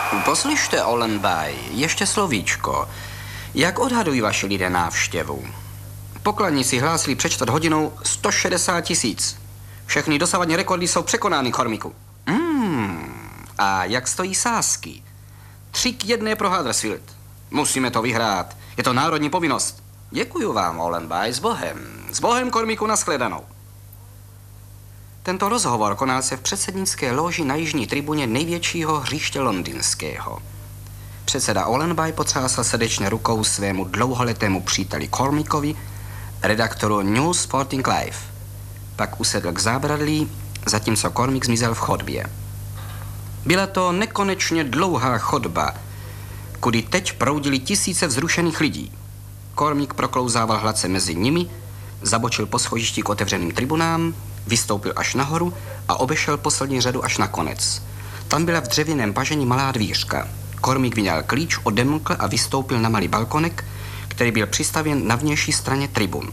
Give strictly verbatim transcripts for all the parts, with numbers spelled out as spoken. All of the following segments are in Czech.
Poslyšte, Olenbaj, ještě slovíčko. Jak odhadují vaši lidé návštěvu? Pokladníci hlásili před čtvrt hodinou sto šedesát tisíc. Všechny dosavadní rekordy jsou překonány, Kormiku. Hmm. A jak stojí sázky? Tři k jedné pro Huddersfield. Musíme to vyhrát. Je to národní povinnost. Děkuju vám, Olenbaj, s Bohem. S Bohem, Kormiku, nashledanou. Tento rozhovor konal se v předsednické loži na jižní tribuně největšího hřiště londýnského. Předseda Olenbaj potřásal srdečně rukou svému dlouholetému příteli Cormickovi, redaktoru New Sporting Life. Pak usedl k zábradlí, zatímco Cormick zmizel v chodbě. Byla to nekonečně dlouhá chodba, kudy teď proudili tisíce vzrušených lidí. Cormick proklouzával hladce mezi nimi, zabočil po schodišti k otevřeným tribunám, vystoupil až nahoru a obešel poslední řadu až na konec. Tam byla v dřevěném pažení malá dvířka. Cormick vyňal klíč, odemkl a vystoupil na malý balkonek, který byl přistavěn na vnější straně tribun.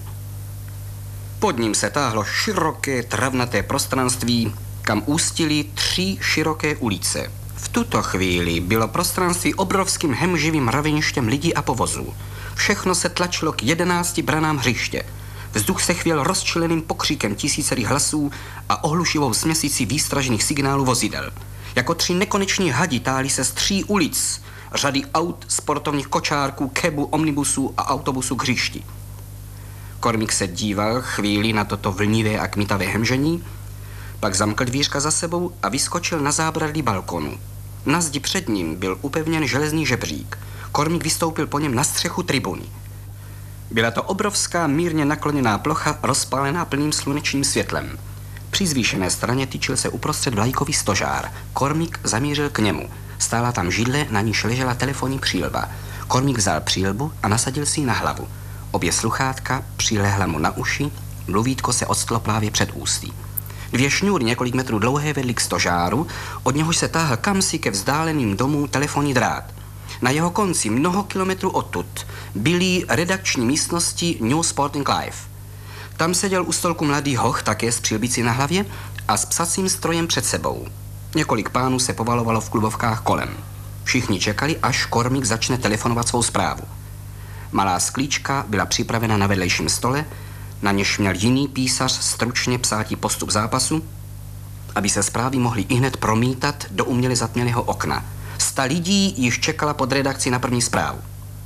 Pod ním se táhlo široké travnaté prostranství, kam ústily tři široké ulice. V tuto chvíli bylo prostranství obrovským hemživým raveništěm lidí a povozů. Všechno se tlačilo k jedenácti branám hřiště. Vzduch se chvěl rozčileným pokříkem tisícerých hlasů a ohlušivou směsicí výstražných signálů vozidel. Jako tři nekoneční hadi táhly se z tří ulic řady aut, sportovních kočárků, kebů, omnibusů a autobusů k hřišti. Cormick se díval chvíli na toto vlnivé a kmitavé hemžení, pak zamkl dvířka za sebou a vyskočil na zábradlí balkonu. Na zdi před ním byl upevněn železný žebřík. Cormick vystoupil po něm na střechu tribuny. Byla to obrovská mírně nakloněná plocha rozpálená plným slunečním světlem. Při zvýšené straně tyčil se uprostřed vlajkový stožár. Cormick zamířil k němu. Stála tam židle, na níž ležela telefonní přílba. Cormick vzal přílbu a nasadil si ji na hlavu. Obě sluchátka přilehla mu na uši, mluvítko se odstlo právě před ústy. Dvě šňůry několik metrů dlouhé vedly k stožáru, od něhož se táhl kamsi ke vzdáleným domům telefonní drát. Na jeho konci, mnoho kilometrů odtud, byly redakční místnosti New Sporting Life. Tam seděl u stolku mladý hoch, také s přílbicí na hlavě a s psacím strojem před sebou. Několik pánů se povalovalo v klubovkách kolem. Všichni čekali, až Cormick začne telefonovat svou zprávu. Malá sklíčka byla připravena na vedlejším stole, na něž měl jiný písař stručně psátí postup zápasu, aby se zprávy mohly ihned promítat do uměle zatmělého okna. Sta lidí již čekala pod redakcí na první zprávu.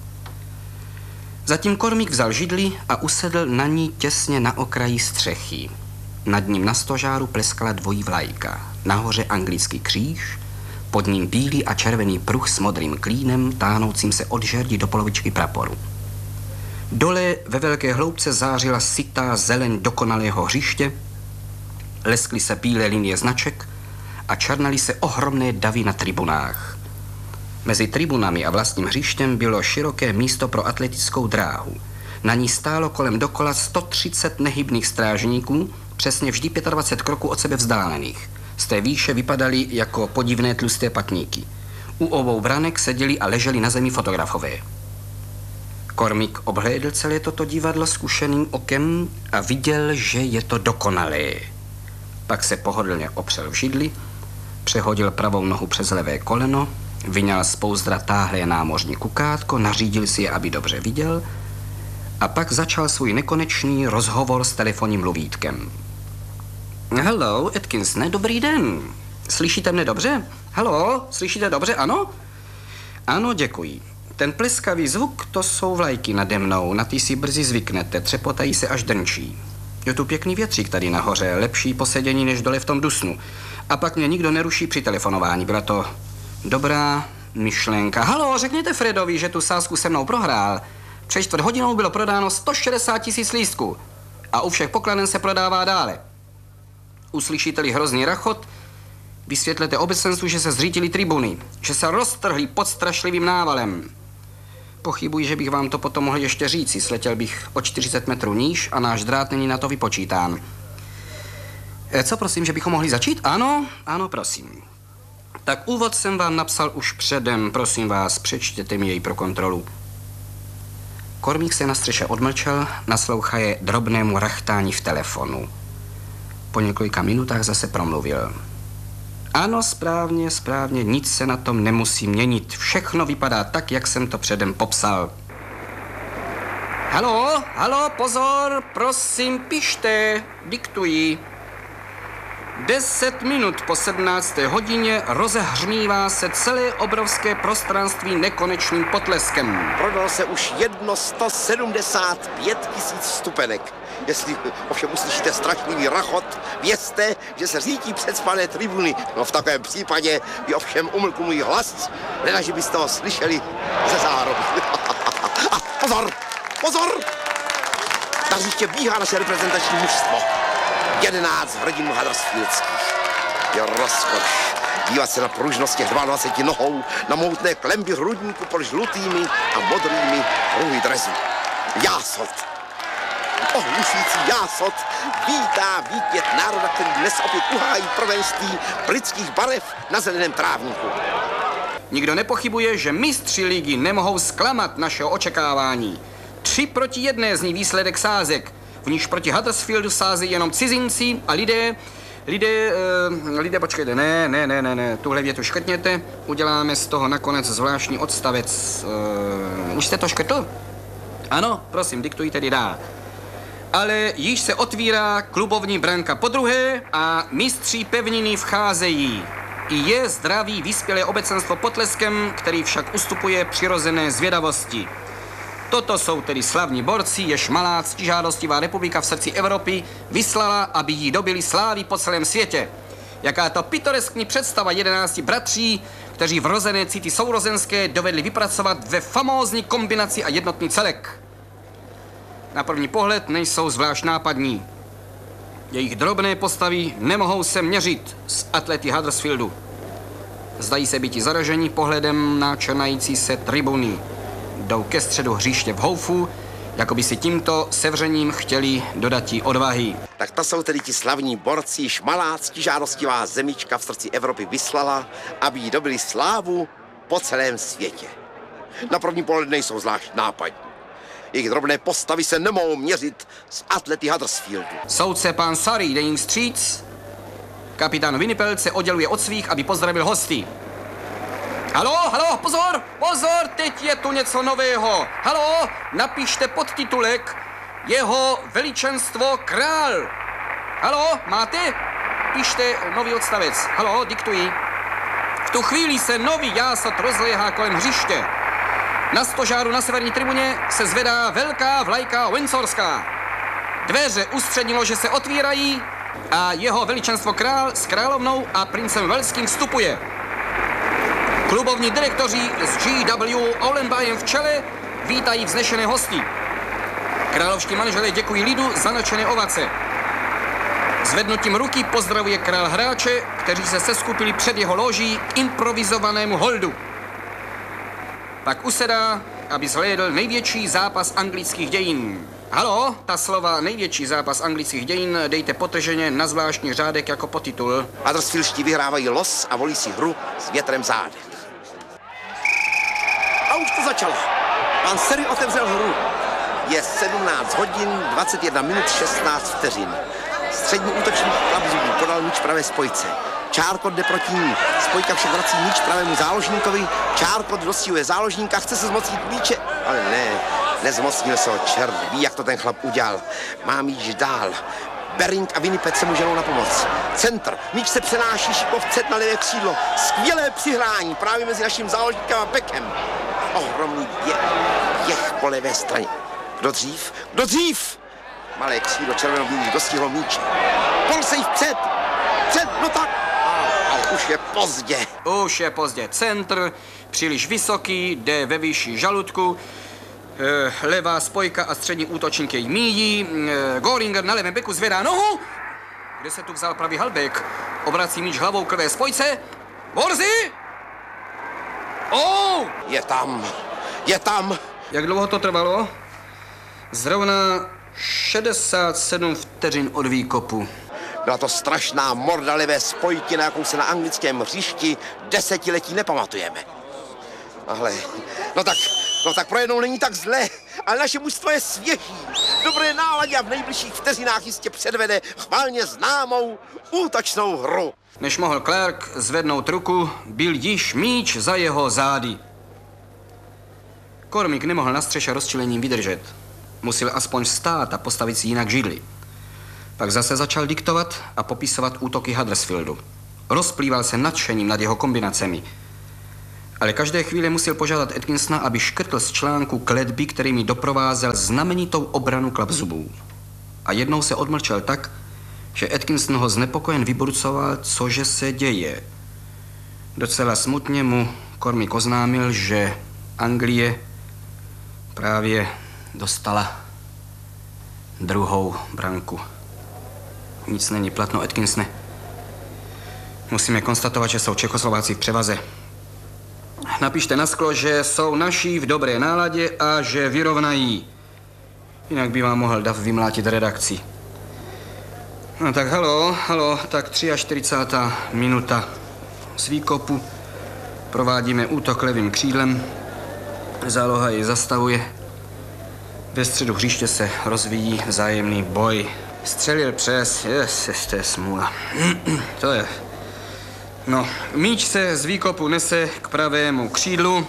Zatím Cormick vzal židli a usedl na ní těsně na okraji střechy. Nad ním na stožáru pleskala dvojí vlajka. Nahoře anglický kříž, pod ním bílý a červený pruh s modrým klínem, táhnoucím se od žerdi do polovičky praporu. Dole ve velké hloubce zářila sytá zeleň dokonalého hřiště, leskly se bílé linie značek a černaly se ohromné davy na tribunách. Mezi tribunami a vlastním hřištěm bylo široké místo pro atletickou dráhu. Na ní stálo kolem dokola sto třicet nehybných strážníků, přesně vždy dvacet pět kroků od sebe vzdálených. Z té výše vypadaly jako podivné tlusté patníky. U obou branek seděli a leželi na zemi fotografové. Cormick obhlédl celé toto divadlo zkušeným okem a viděl, že je to dokonalé. Pak se pohodlně opřel v židli, přehodil pravou nohu přes levé koleno, vyňal z pouzdra táhlé námořní kukátko, nařídil si je, aby dobře viděl, a pak začal svůj nekonečný rozhovor s telefonním mluvítkem. Hello, Atkinsone, dobrý den. Slyšíte mne dobře? Hello, slyšíte dobře, ano? Ano, děkuji. Ten pleskavý zvuk, to jsou vlajky nade mnou, na ty si brzy zvyknete, třepotají se až drnčí. Je tu pěkný větřík tady nahoře, lepší posedění než dole v tom dusnu. A pak mě nikdo neruší při telefonování, byla to dobrá myšlenka. Halo, řekněte Fredovi, že tu sázku se mnou prohrál. Před čtvrt hodinou bylo prodáno sto šedesát tisíc lístků a u všech pokladen se prodává dále. Uslyšíte-li hrozný rachot, vysvětlete obecenstvu, že se zřítily tribuny, že se roztrhly pod strašlivým návalem. Pochybuji, že bych vám to potom mohl ještě říci. Sletěl bych o čtyřicet metrů níž a náš drát není na to vypočítán. E, co prosím, že bychom mohli začít? Ano, ano, prosím. Tak úvod jsem vám napsal už předem, prosím vás, přečtěte mi jej pro kontrolu. Cormick se na střeše odmlčel, naslouchaje drobnému rachtání v telefonu. Po několika minutách zase promluvil. Ano, správně, správně, nic se na tom nemusí měnit. Všechno vypadá tak, jak jsem to předem popsal. Halo, halo, pozor, prosím, pište, diktuji. Deset minut po sedmnácté hodině rozehřmívá se celé obrovské prostranství nekonečným potleskem. Prodalo se už jedno sto sedmdesát pět tisíc vstupenek. Jestli ovšem uslyšíte strašlivý rachot, vězte, že se řítí předspané tribuny. No v takovém případě by ovšem umlkl můj hlas, leda, že byste ho slyšeli ze zároby. A pozor, pozor! Na hřiště bíhá naše reprezentační mužstvo. Jedenáct hrdinů huddersfieldských. Je rozkoš dívat se na pružnost těch dvaceti dvou nohou, na mohutné klemby hrudníku pod žlutými a modrými pruhy drezu. Jásot. Ohlušující jásot vítá vítěz národa, který dnes opět uhájí prvenství britských barev na zeleném trávníku. Nikdo nepochybuje, že mistři ligy nemohou zklamat našeho očekávání. Tři proti jedné zní výsledek sázek, v níž proti Huddersfieldu sázejí jenom cizinci a lidé, lidé, uh, lidé, počkejte, ne, ne, ne, ne, ne, tuhle větu škrtněte, uděláme z toho nakonec zvláštní odstavec. Uh, už jste to škrtl? Ano, prosím, diktuji tedy dál. Ale již se otvírá klubovní branka podruhé a mistři pevniny vcházejí. I je zdravý vyspělé obecenstvo potleskem, který však ustupuje přirozené zvědavosti. Toto jsou tedy slavní borci, jež malá ctižádostivá republika v srdci Evropy vyslala, aby jí dobili slávy po celém světě. Jaká to pitoreskní představa jedenácti bratří, kteří vrozené city sourozenské dovedli vypracovat ve famózní kombinaci a jednotný celek. Na první pohled nejsou zvlášť nápadní. Jejich drobné postavy nemohou se měřit s atlety Huddersfieldu. Zdají se býti zaražení pohledem na černající se tribuny. Jdou ke středu hřiště v houfu, jako by si tímto sevřením chtěli dodatí odvahy. Tak to jsou tedy ti slavní borci, již malá ctižádostivá zemička v srdci Evropy vyslala, aby jí dobili slávu po celém světě. Na první pohled nejsou zvlášť nápadní. Jejich drobné postavy se nemohou měřit s atlety Huddersfieldu. Soudce pán Surrey jde jim vstříc. Kapitán Winnipel se odděluje od svých, aby pozdravil hosty. Halo, halo, pozor, pozor, teď je tu něco nového. Halo, napište podtitulek Jeho veličenstvo král. Halo, máte? Pište nový odstavec. Halo, diktuji. V tu chvíli se nový jásot rozléhá kolem hřiště. Na stožáru na severní tribuně se zvedá velká vlajka windsorská. Dveře ústřední lože se otvírají a jeho veličenstvo král s královnou a princem Velským vstupuje. Klubovní direktoři s G W Olenbayem v čele vítají vznešené hosty. Královští manželé děkují lidu za nadšené ovace. Zvednutím ruky pozdravuje král hráče, kteří se seskupili před jeho loží k improvizovanému holdu. Pak usedá, aby zhlédl největší zápas anglických dějin. Halo, ta slova největší zápas anglických dějin dejte potrženě na zvláštní řádek jako podtitul. Huddersfieldští vyhrávají los a volí si hru s větrem zády. A už to začalo. Pan Surrey otevřel hru. Je sedmnáct hodin, dvacet jedna minut, šestnáct vteřin. Střední útočník Klapzubí podal míč pravé spojce. Čárkot jde proti ní. Spojka však vrací míč pravému záložníkovi. Čárkot dostihuje záložníka, chce se zmocnit míče, ale ne, nezmocnil se ho, čert ví, jak to ten chlap udělal. Má míč dál. Bering a Winnipeg se mu ženou na pomoc. Centr. Míč se přenáší šikovcet na levé křídlo. Skvělé přihrání právě mezi naším záložníkem a bekem. Ohromný běh, běh po levé straně. Kdo dřív? Kdo dřív? Malé křídlo červenobílých dostihlo míče. Pol se jí vpřed. Před, no tak. Ale už je pozdě. Už je pozdě. Centr, příliš vysoký, jde ve výši žaludku. E, levá spojka a střední útočník jej míjí. E, Goringer na levém beku zvedá nohu. Kde se tu vzal pravý halbek? Obrací míč hlavou k levé spojce. Borzy! Oh! Je tam. Je tam. Jak dlouho to trvalo? Zrovna šedesát sedm vteřin od výkopu. Byla to strašná morda levé spojky, na jakou se na anglickém hřišti desetiletí nepamatujeme. Ale, no tak, no tak pro jednou není tak zlé, ale naše mužstvo je svěží, dobré náladě a v nejbližších vteřinách jistě předvede chválně známou útočnou hru. Než mohl Clark zvednout ruku, byl již míč za jeho zády. Cormick nemohl na střeše rozčilením vydržet. Musel aspoň vstát a postavit si jinak židli. Pak zase začal diktovat a popisovat útoky Huddersfieldu. Rozplýval se nadšením nad jeho kombinacemi. Ale každé chvíli musel požádat Atkinsona, aby škrtl z článku kletby, kterými doprovázel znamenitou obranu klapzubů. A jednou se odmlčel tak, že Atkinson ho znepokojen vyburcoval, cože se děje. Docela smutně mu Cormick oznámil, že Anglie právě dostala druhou branku. Nic není platno, Atkinsone. Musíme konstatovat, že jsou Čechoslováci v převaze. Napište na sklo, že jsou naši v dobré náladě a že vyrovnají. Jinak by vám mohl Dav vymlátit redakci. No tak halo, halo, tak čtyřicátá třetí minuta. Z výkopu provádíme útok levým křídlem. Záloha ji zastavuje. Ve středu hřiště se rozvíjí vzájemný boj. Střelil přes, ježiš, to je smůla. To je... No, míč se z výkopu nese k pravému křídlu.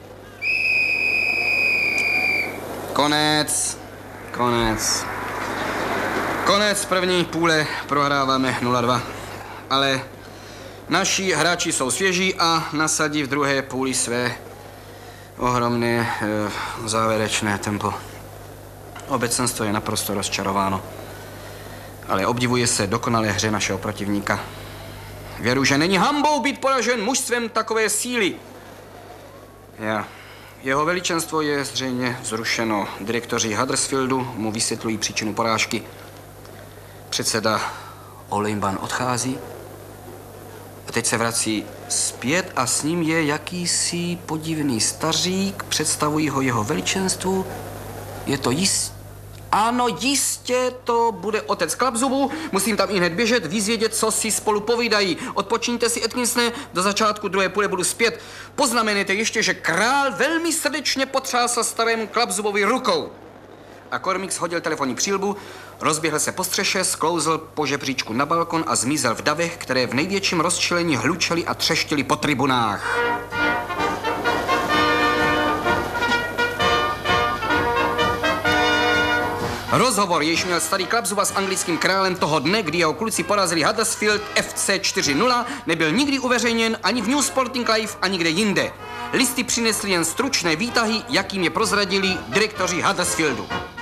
Konec, konec. Konec první půle, prohráváme nula dva. Ale naši hráči jsou svěží a nasadí v druhé půli své ohromné e, závěrečné tempo. Obecenstvo je naprosto rozčarováno, ale obdivuje se dokonalé hře našeho protivníka. Věru, že není hanbou být poražen mužstvem takové síly. Já. Jeho veličenstvo je zřejmě zrušeno. Direktoři Huddersfieldu mu vysvětlují příčinu porážky. Předseda Olejban odchází a teď se vrací zpět a s ním je jakýsi podivný stařík. Představují ho jeho veličenstvu. Je to jist... Ano, jistě to bude otec Klapzubů. Musím tam i hned běžet, vyzvědět, co si spolu povídají. Odpočiňte si, Atkinsone, do začátku druhé půle budu zpět. Poznamenejte ještě, že král velmi srdečně potřásl starému Klapzubovi rukou. A Cormick shodil telefonní přílbu, rozběhl se po střeše, sklouzl po žebříčku na balkon a zmizel v davech, které v největším rozčilení hlučely a třeštily po tribunách. Rozhovor, jejž měl starý Klapzuba s anglickým králem toho dne, kdy jeho kluci porazili Huddersfield F C čtyři nula, nebyl nikdy uveřejněn ani v New Sporting Life, ani kde jinde. Listy přinesly jen stručné výtahy, jakým je prozradili direktoři Huddersfieldu.